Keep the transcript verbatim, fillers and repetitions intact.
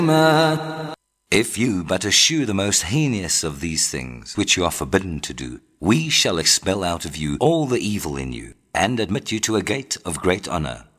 If you but eschew the most heinous of these things, which you are forbidden to do, we shall expel out of you all the evil in you, and admit you to a gate of great honor.